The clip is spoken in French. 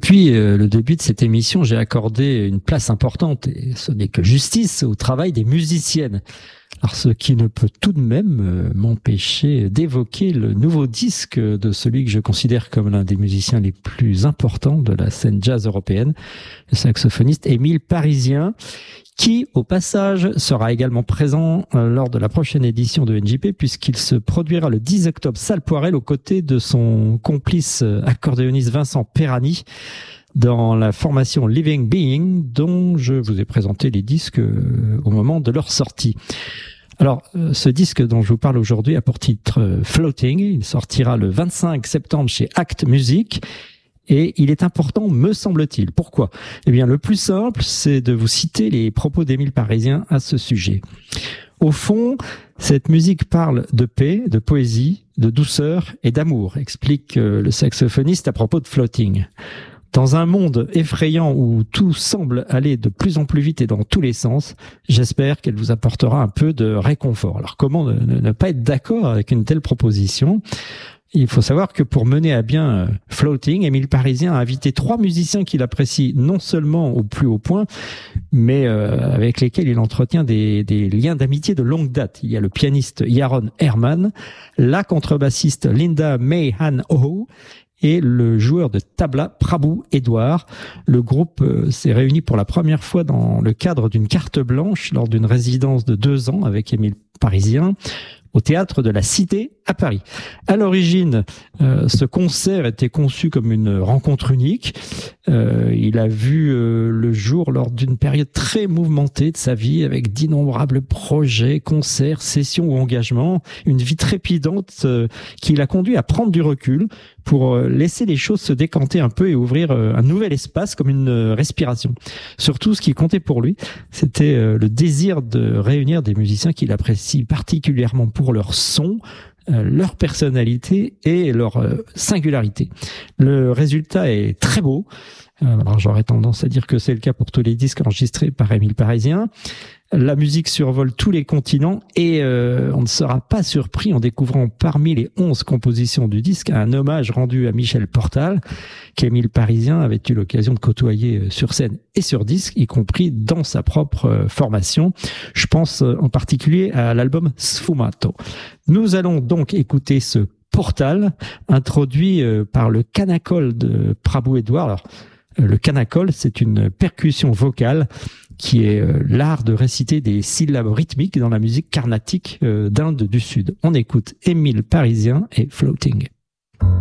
Depuis le début de cette émission, j'ai accordé une place importante, et ce n'est que justice, au travail des musiciennes. Alors, ce qui ne peut tout de même m'empêcher d'évoquer le nouveau disque de celui que je considère comme l'un des musiciens les plus importants de la scène jazz européenne, le saxophoniste Émile Parisien, qui, au passage, sera également présent lors de la prochaine édition de NJP, puisqu'il se produira le 10 octobre salle Poirel aux côtés de son complice accordéoniste Vincent Perani dans la formation Living Being, dont je vous ai présenté les disques au moment de leur sortie. Alors, ce disque dont je vous parle aujourd'hui a pour titre Floating. Il sortira le 25 septembre chez Act Music. Et il est important, me semble-t-il. Pourquoi ? Eh bien, le plus simple, c'est de vous citer les propos d'Émile Parisien à ce sujet. Au fond, cette musique parle de paix, de poésie, de douceur et d'amour, explique le saxophoniste à propos de Floating. Dans un monde effrayant où tout semble aller de plus en plus vite et dans tous les sens, j'espère qu'elle vous apportera un peu de réconfort. Alors, comment ne pas être d'accord avec une telle proposition ? Il faut savoir que pour mener à bien Floating, Émile Parisien a invité 3 musiciens qu'il apprécie non seulement au plus haut point, mais avec lesquels il entretient des liens d'amitié de longue date. Il y a le pianiste Yaron Herman, la contrebassiste Linda May Han Ho et le joueur de tabla Prabhu Edouard. Le groupe s'est réuni pour la première fois dans le cadre d'une carte blanche lors d'une résidence de 2 ans avec Émile Parisien au théâtre de la Cité à Paris. À l'origine, ce concert était conçu comme une rencontre unique. Il a vu le jour lors d'une période très mouvementée de sa vie, avec d'innombrables projets, concerts, sessions ou engagements, une vie trépidante qui l'a conduit à prendre du recul pour laisser les choses se décanter un peu et ouvrir un nouvel espace comme une respiration. Surtout, ce qui comptait pour lui, c'était le désir de réunir des musiciens qu'il apprécie particulièrement pour leur son, leur personnalité et leur singularité. Le résultat est très beau. Alors j'aurais tendance à dire que c'est le cas pour tous les disques enregistrés par Émile Parisien. La musique survole tous les continents et on ne sera pas surpris en découvrant parmi les 11 compositions du disque un hommage rendu à Michel Portal, qu'Émile Parisien avait eu l'occasion de côtoyer sur scène et sur disque, y compris dans sa propre formation. Je pense en particulier à l'album Sfumato. Nous allons donc écouter ce Portal, introduit par le canacol de Prabhu Edouard. Alors, le canacol, c'est une percussion vocale qui est l'art de réciter des syllabes rythmiques dans la musique carnatique d'Inde du Sud. On écoute Émile Parisien et Floating.